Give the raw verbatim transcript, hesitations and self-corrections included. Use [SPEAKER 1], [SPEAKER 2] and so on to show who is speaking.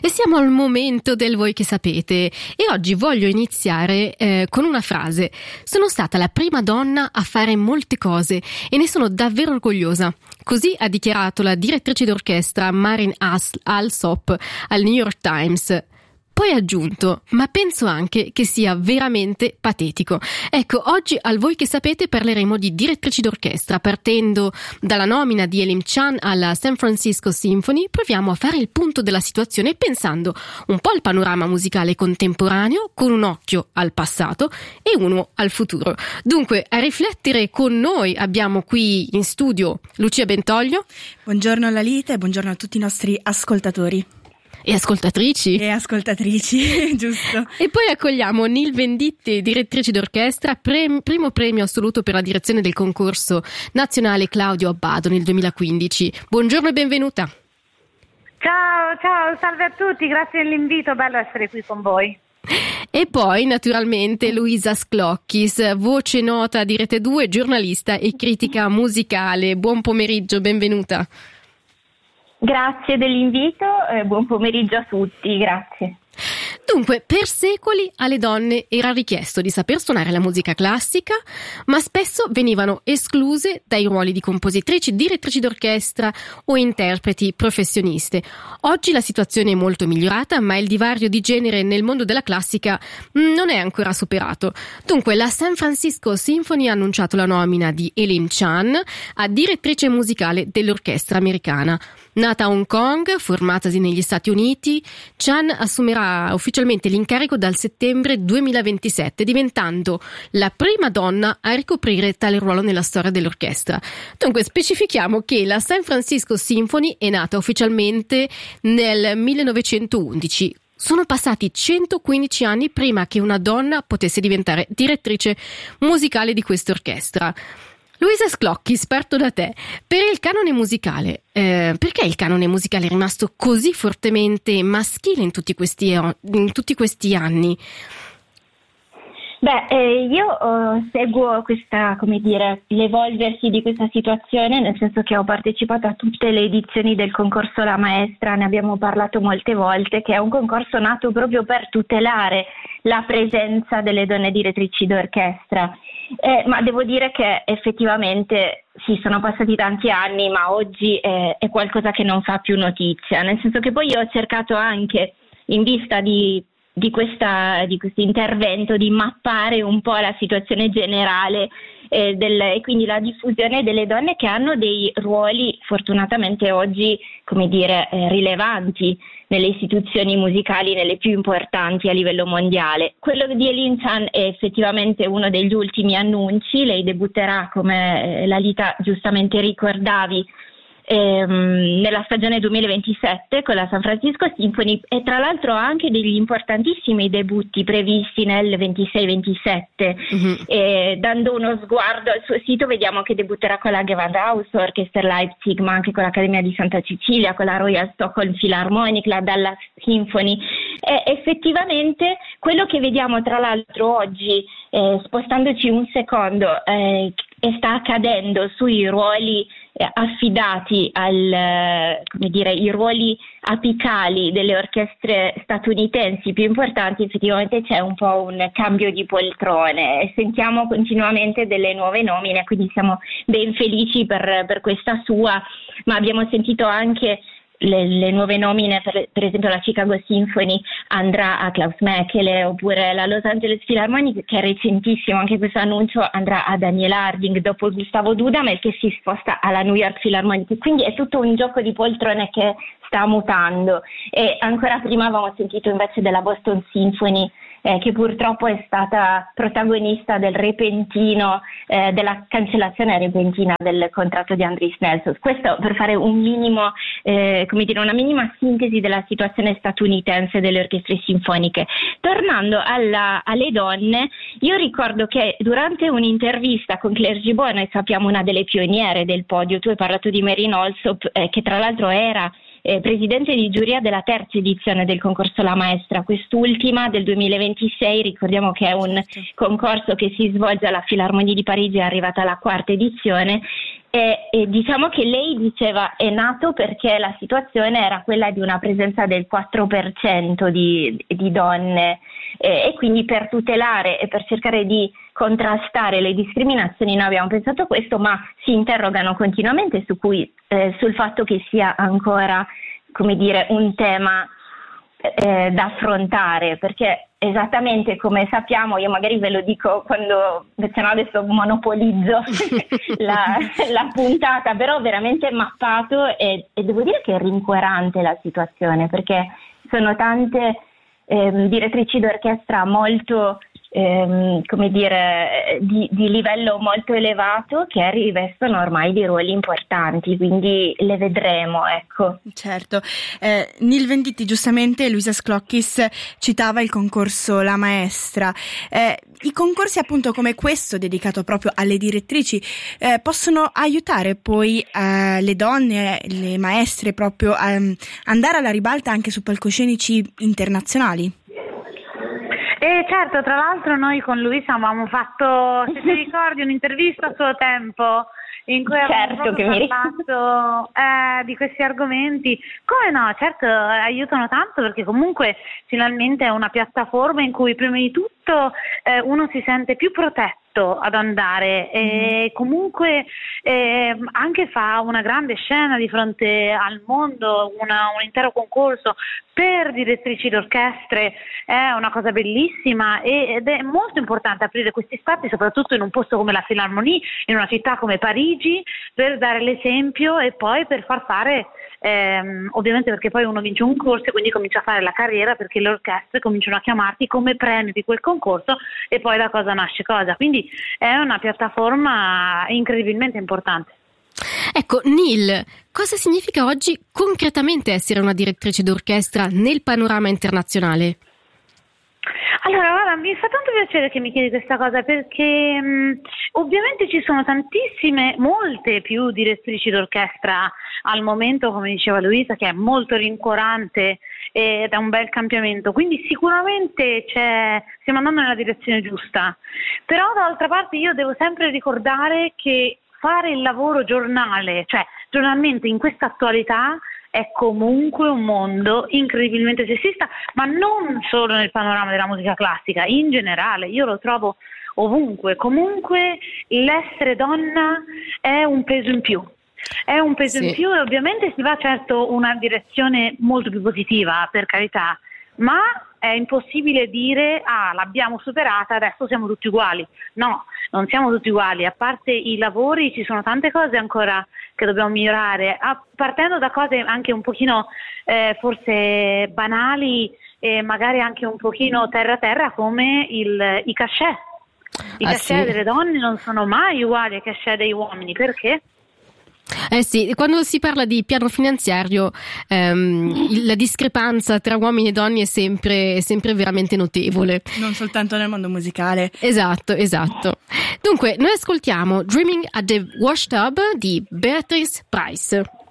[SPEAKER 1] E siamo al momento del voi che sapete e oggi voglio iniziare eh, con una frase. Sono stata la prima donna a fare molte cose e ne sono davvero orgogliosa. Così ha dichiarato la direttrice d'orchestra Marin As- Alsop al New York Times. Poi ha aggiunto, ma penso anche che sia veramente patetico. Ecco, oggi al voi che sapete parleremo di direttrici d'orchestra. Partendo dalla nomina di Elim Chan alla San Francisco Symphony, proviamo a fare il punto della situazione pensando un po' al panorama musicale contemporaneo, con un occhio al passato e uno al futuro. Dunque, a riflettere con noi abbiamo qui in studio Lucia Bentoglio.
[SPEAKER 2] Buongiorno Lalita e buongiorno a tutti i nostri ascoltatori.
[SPEAKER 1] E ascoltatrici.
[SPEAKER 2] E ascoltatrici, giusto.
[SPEAKER 1] E poi accogliamo Nil Venditti, direttrice d'orchestra, pre- primo premio assoluto per la direzione del concorso nazionale Claudio Abbado nel duemilaquindici. Buongiorno e benvenuta.
[SPEAKER 3] Ciao, ciao, salve a tutti, grazie dell'invito, bello essere qui con voi.
[SPEAKER 1] E poi naturalmente Luisa Scloccchis, voce nota di Rete due, giornalista e critica musicale. Buon pomeriggio, benvenuta.
[SPEAKER 4] Grazie dell'invito e buon pomeriggio a tutti, grazie.
[SPEAKER 1] Dunque, per secoli alle donne era richiesto di saper suonare la musica classica, ma spesso venivano escluse dai ruoli di compositrici, direttrici d'orchestra o interpreti professioniste. Oggi la situazione è molto migliorata, ma il divario di genere nel mondo della classica non è ancora superato. Dunque, la San Francisco Symphony ha annunciato la nomina di Elim Chan a direttrice musicale dell'orchestra americana. Nata a Hong Kong, formatasi negli Stati Uniti, Chan assumerà ufficialmente l'incarico dal settembre duemilaventisette, diventando la prima donna a ricoprire tale ruolo nella storia dell'orchestra. Dunque, specifichiamo che la San Francisco Symphony è nata ufficialmente nel millenovecentoundici. Sono passati centoquindici anni prima che una donna potesse diventare direttrice musicale di quest'orchestra. Luisa Scloccchis, parto da te. Per il canone musicale, eh, perché il canone musicale è rimasto così fortemente maschile in tutti questi, in tutti questi anni?
[SPEAKER 4] Beh, eh, io eh, seguo questa, come dire, l'evolversi di questa situazione, nel senso che ho partecipato a tutte le edizioni del concorso La Maestra, ne abbiamo parlato molte volte, che è un concorso nato proprio per tutelare la presenza delle donne direttrici d'orchestra. Eh, ma devo dire che effettivamente sì, sono passati tanti anni, ma oggi eh, è qualcosa che non fa più notizia, nel senso che poi io ho cercato anche, in vista di di questa di questo intervento, di mappare un po' la situazione generale eh, del, e quindi la diffusione delle donne che hanno dei ruoli fortunatamente oggi, come dire, eh, rilevanti nelle istituzioni musicali, nelle più importanti a livello mondiale. Quello di Elim Chan è effettivamente uno degli ultimi annunci. Lei debutterà, come eh, Lalita giustamente ricordavi, Ehm, nella stagione duemilaventisette con la San Francisco Symphony, e tra l'altro ha anche degli importantissimi debutti previsti nel ventisei ventisette. Mm-hmm. Eh, dando uno sguardo al suo sito vediamo che debutterà con la Gewandhaus Orchester Leipzig, ma anche con l'Accademia di Santa Cecilia, con la Royal Stockholm Philharmonic, la Dallas Symphony. E effettivamente quello che vediamo tra l'altro oggi, eh, spostandoci un secondo, eh, e sta accadendo sui ruoli eh, affidati al, eh, come dire, i ruoli apicali delle orchestre statunitensi più importanti. Effettivamente c'è un po' un cambio di poltrone e sentiamo continuamente delle nuove nomine, quindi siamo ben felici per, per questa sua, ma abbiamo sentito anche Le, le nuove nomine, per, per esempio la Chicago Symphony andrà a Klaus Mekele, oppure la Los Angeles Philharmonic, che è recentissimo anche questo annuncio, andrà a Daniel Harding dopo Gustavo Dudamel, che si sposta alla New York Philharmonic. Quindi è tutto un gioco di poltrone che sta mutando. E ancora prima avevamo sentito invece della Boston Symphony, eh, che purtroppo è stata protagonista del repentino, eh, della cancellazione repentina del contratto di Andris Nelson. Questo per fare un minimo, eh, come dire, una minima sintesi della situazione statunitense delle orchestre sinfoniche. Tornando alla, alle donne, io ricordo che durante un'intervista con Claire Gibault, noi sappiamo una delle pioniere del podio, tu hai parlato di Marin Alsop, eh, che tra l'altro era Eh, presidente di giuria della terza edizione del concorso La Maestra, quest'ultima del duemilaventisei, ricordiamo che è un concorso che si svolge alla Filarmonia di Parigi, è arrivata alla quarta edizione. E, e diciamo che lei diceva è nato perché la situazione era quella di una presenza del quattro per cento di, di donne e, e quindi per tutelare e per cercare di contrastare le discriminazioni noi abbiamo pensato questo, ma si interrogano continuamente su cui, eh, sul fatto che sia ancora, come dire, un tema eh, da affrontare, perché esattamente come sappiamo, io magari ve lo dico quando, se no adesso monopolizzo la, la puntata, però veramente mappato e, e devo dire che è rincuorante la situazione, perché sono tante eh, direttrici d'orchestra molto Ehm, come dire di, di livello molto elevato che rivestono ormai dei ruoli importanti, quindi le vedremo, ecco.
[SPEAKER 2] Certo. eh, Nil Venditti, giustamente Luisa Sclochis citava il concorso La Maestra. eh, i concorsi appunto come questo dedicato proprio alle direttrici eh, possono aiutare poi eh, le donne, le maestre proprio a um, andare alla ribalta anche su palcoscenici internazionali.
[SPEAKER 3] E certo, tra l'altro noi con Luisa avevamo fatto, se ti ricordi, un'intervista a suo tempo in cui abbiamo
[SPEAKER 4] certo che
[SPEAKER 3] parlato eh, di questi argomenti. Come no, certo, aiutano tanto perché comunque finalmente è una piattaforma in cui prima di tutto eh, uno si sente più protetto ad andare e comunque eh, anche fa una grande scena di fronte al mondo, una, un intero concorso per direttrici d'orchestre, è una cosa bellissima ed è molto importante aprire questi spazi soprattutto in un posto come la Philharmonie, in una città come Parigi, per dare l'esempio e poi per far fare ehm, ovviamente perché poi uno vince un corso e quindi comincia a fare la carriera, perché le orchestre cominciano a chiamarti come premio di quel concorso e poi da cosa nasce cosa, quindi è una piattaforma incredibilmente importante.
[SPEAKER 1] Ecco, Nil, cosa significa oggi concretamente essere una direttrice d'orchestra nel panorama internazionale?
[SPEAKER 3] Allora, guarda, mi fa tanto piacere che mi chiedi questa cosa perché mh, ovviamente ci sono tantissime, molte più direttrici d'orchestra al momento, come diceva Luisa, che è molto rincuorante ed è un bel cambiamento, quindi sicuramente c'è, stiamo andando nella direzione giusta, però dall'altra parte io devo sempre ricordare che fare il lavoro giornale, cioè giornalmente in questa attualità, è comunque un mondo incredibilmente sessista, ma non solo nel panorama della musica classica, in generale, io lo trovo ovunque. Comunque l'essere donna è un peso in più, è un peso sì. in più e ovviamente si va certo una direzione molto più positiva, per carità, ma è impossibile dire ah l'abbiamo superata, adesso siamo tutti uguali. No, non siamo tutti uguali, a parte i lavori ci sono tante cose ancora che dobbiamo migliorare, ah, partendo da cose anche un pochino eh, forse banali e magari anche un pochino terra terra come il, i cachet. I ah, cachet sì. delle donne non sono mai uguali ai cachet dei uomini, perché?
[SPEAKER 1] Eh sì, quando si parla di piano finanziario ehm, la discrepanza tra uomini e donne è sempre, è sempre veramente notevole.
[SPEAKER 2] Non soltanto nel mondo musicale.
[SPEAKER 1] Esatto, esatto. Dunque, noi ascoltiamo Dreaming at the Washtub di Beatrice Price.